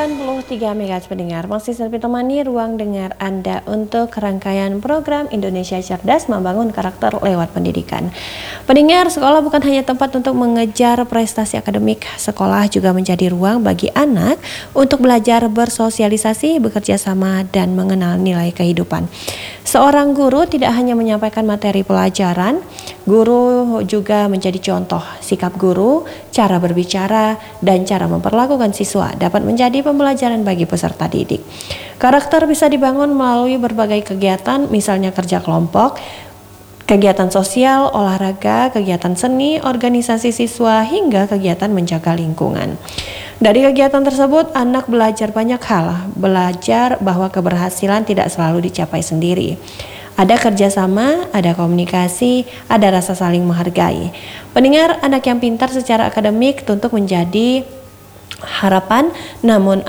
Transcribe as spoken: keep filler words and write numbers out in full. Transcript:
sembilan puluh tiga MHz pendengar, masih ditemani ruang dengar Anda untuk rangkaian program Indonesia Cerdas Membangun Karakter lewat Pendidikan. Pendengar, sekolah bukan hanya tempat untuk mengejar prestasi akademik, sekolah juga menjadi ruang bagi anak untuk belajar bersosialisasi, bekerja sama, dan mengenal nilai kehidupan. Seorang guru tidak hanya menyampaikan materi pelajaran, guru juga menjadi contoh. Sikap guru, cara berbicara, dan cara memperlakukan siswa dapat menjadi pembelajaran bagi peserta didik. Karakter bisa dibangun melalui berbagai kegiatan, misalnya kerja kelompok, kegiatan sosial, olahraga, kegiatan seni, organisasi siswa, hingga kegiatan menjaga lingkungan. Dari kegiatan tersebut, anak belajar banyak hal, belajar bahwa keberhasilan tidak selalu dicapai sendiri. Ada kerjasama, ada komunikasi, ada rasa saling menghargai. Pendengar, anak yang pintar secara akademik tentu menjadi harapan, namun